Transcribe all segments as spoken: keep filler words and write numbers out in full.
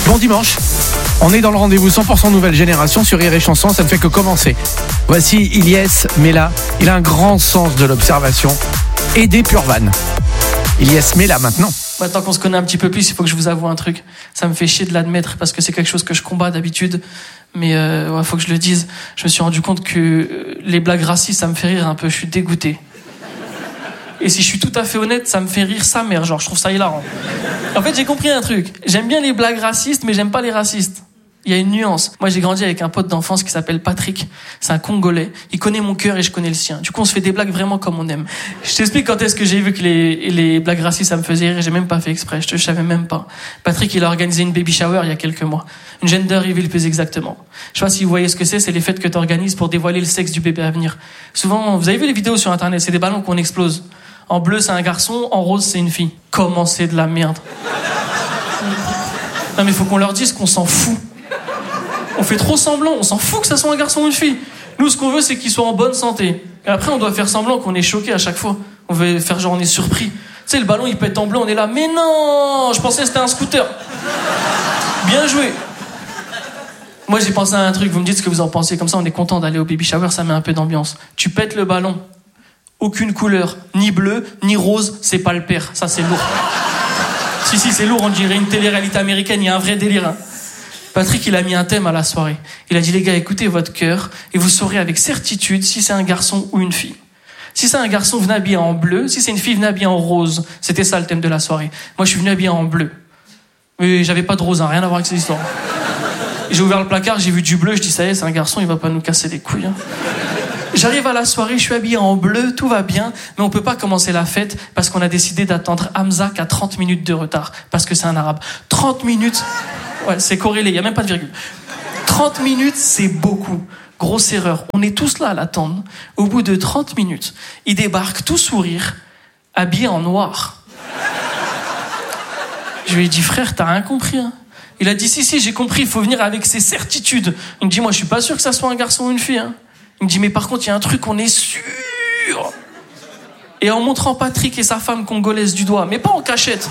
Bon dimanche, on est dans le rendez-vous cent pour cent nouvelle génération sur Rire et Chanson, ça ne fait que commencer. Voici Ilyes Mela, il a un grand sens de l'observation et des pure vannes. Ilyes Mela maintenant. Maintenant qu'on se connaît un petit peu plus, il faut que je vous avoue un truc. Ça me fait chier de l'admettre parce que c'est quelque chose que je combats d'habitude. Mais euh, ouais, faut que je le dise. Je me suis rendu compte que les blagues racistes, ça me fait rire un peu. Je suis dégoûté. Et si je suis tout à fait honnête, ça me fait rire sa mère. Genre, je trouve ça hilarant. En fait, j'ai compris un truc. J'aime bien les blagues racistes, mais j'aime pas les racistes. Il y a une nuance. Moi, j'ai grandi avec un pote d'enfance qui s'appelle Patrick. C'est un Congolais. Il connaît mon cœur et je connais le sien. Du coup, on se fait des blagues vraiment comme on aime. Je t'explique quand est-ce que j'ai vu que les, les blagues racistes, ça me faisait rire. J'ai même pas fait exprès. Je te savais même pas. Patrick, il a organisé une baby shower il y a quelques mois. Une gender reveal plus exactement. Je sais pas si vous voyez ce que c'est. C'est les fêtes que tu organises pour dévoiler le sexe du bébé à venir. Souvent, vous avez vu les vidéos sur Internet. C'est des ballons qu'on explose. En bleu, c'est un garçon. En rose, c'est une fille. Comment c'est de la merde. Non, mais faut qu'on leur dise qu'on s'en fout. On fait trop semblant, on s'en fout que ça soit un garçon ou une fille. Nous, ce qu'on veut, c'est qu'ils soient en bonne santé. Et après, on doit faire semblant qu'on est choqué à chaque fois. On veut faire genre on est surpris. Tu sais, le ballon, il pète en bleu, on est là. Mais non, je pensais que c'était un scooter. Bien joué. Moi, j'ai pensé à un truc, vous me dites ce que vous en pensez. Comme ça, on est content d'aller au baby shower, ça met un peu d'ambiance. Tu pètes le ballon. Aucune couleur, ni bleu, ni rose, c'est pas le père. Ça, c'est lourd. Si, si, c'est lourd, on dirait une télé-réalité américaine, il y a un vrai délire. Hein. Patrick, il a mis un thème à la soirée. Il a dit, les gars, écoutez votre cœur et vous saurez avec certitude si c'est un garçon ou une fille. Si c'est un garçon, venez habillé en bleu. Si c'est une fille, venez habillé en rose. C'était ça le thème de la soirée. Moi, je suis venu habillé en bleu. Mais j'avais pas de rose, hein, rien à voir avec cette histoire. J'ai ouvert le placard, j'ai vu du bleu, je dis, ça y est, c'est un garçon, il va pas nous casser les couilles. Hein. J'arrive à la soirée, je suis habillé en bleu, tout va bien, mais on peut pas commencer la fête parce qu'on a décidé d'attendre Hamza qui a trente minutes de retard, parce que c'est un arabe. trente minutes, ouais, c'est corrélé, il y a même pas de virgule. trente minutes, c'est beaucoup. Grosse erreur. On est tous là à l'attendre. Au bout de trente minutes, il débarque tout sourire, habillé en noir. Je lui ai dit, frère, t'as rien compris, hein? Il a dit, si, si, j'ai compris, il faut venir avec ses certitudes. Il me dit, moi, je suis pas sûr que ça soit un garçon ou une fille, hein. Il me dit, mais par contre, il y a un truc, on est sûr. Et en montrant Patrick et sa femme congolaise du doigt, mais pas en cachette.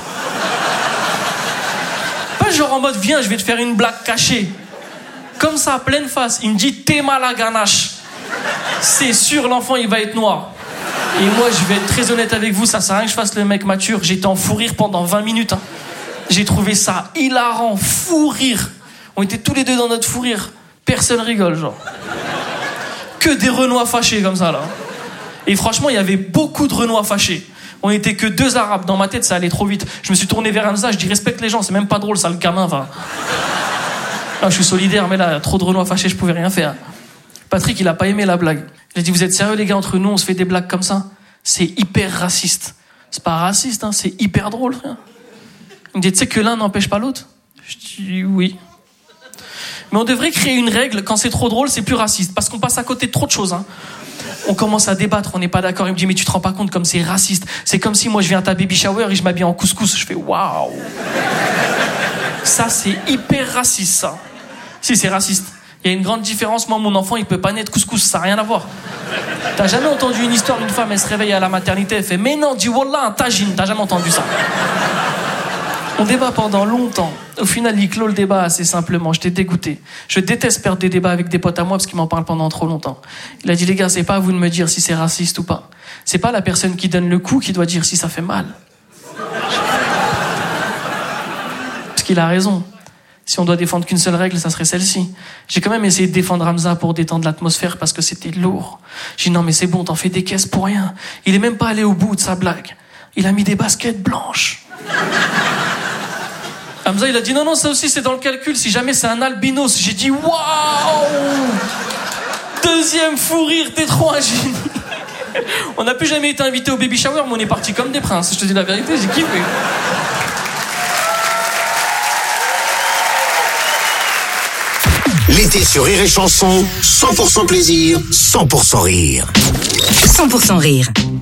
Pas genre en mode, viens, je vais te faire une blague cachée. Comme ça, pleine face. Il me dit, t'es mal à ganache. C'est sûr, l'enfant, il va être noir. Et moi, je vais être très honnête avec vous, ça sert à rien que je fasse le mec mature. J'étais en fou rire pendant vingt minutes. Hein. J'ai trouvé ça hilarant, fou rire. On était tous les deux dans notre fou rire. Personne rigole, genre. Que des Renois fâchés comme ça, là. Et franchement, il y avait beaucoup de Renois fâchés. On était que deux Arabes. Dans ma tête, ça allait trop vite. Je me suis tourné vers Hamza, je dis, respecte les gens, c'est même pas drôle, ça, le gamin, va. Là, je suis solidaire, mais là, trop de Renois fâchés, je pouvais rien faire. Patrick, il a pas aimé la blague. Il a dit, vous êtes sérieux, les gars, entre nous, on se fait des blagues comme ça? C'est hyper raciste. C'est pas raciste, hein, c'est hyper drôle, frère. Il me dit, tu sais que l'un n'empêche pas l'autre? Je dis, oui. Mais on devrait créer une règle, quand c'est trop drôle, c'est plus raciste. Parce qu'on passe à côté de trop de choses. Hein. On commence à débattre, on n'est pas d'accord. Il me dit, mais tu te rends pas compte comme c'est raciste. C'est comme si moi je viens à ta baby shower et je m'habille en couscous. Je fais, waouh. Ça, c'est hyper raciste, ça. Si, c'est raciste. Il y a une grande différence. Moi, mon enfant, il peut pas naître couscous. Ça n'a rien à voir. T'as jamais entendu une histoire d'une femme, elle se réveille à la maternité, elle fait, mais non, dis wallah, un tagine. T'as jamais entendu ça. On débat pendant longtemps. Au final, il clôt le débat assez simplement. J'étais dégoûté. Je déteste perdre des débats avec des potes à moi parce qu'ils m'en parlent pendant trop longtemps. Il a dit, les gars, c'est pas à vous de me dire si c'est raciste ou pas. C'est pas la personne qui donne le coup qui doit dire si ça fait mal. Parce qu'il a raison. Si on doit défendre qu'une seule règle, ça serait celle-ci. J'ai quand même essayé de défendre Hamza pour détendre l'atmosphère parce que c'était lourd. J'ai dit, non, mais c'est bon, t'en fais des caisses pour rien. Il est même pas allé au bout de sa blague. Il a mis des baskets blanches. Hamza, il a dit, non, non, ça aussi, c'est dans le calcul. Si jamais c'est un albinos. J'ai dit, waouh! Deuxième fou rire, t'es trop un génie. On n'a plus jamais été invité au baby shower, mais on est partis comme des princes. Je te dis la vérité, j'ai kiffé. L'été sur Rire et Chanson, cent pour cent plaisir, cent pour cent rire. cent pour cent rire.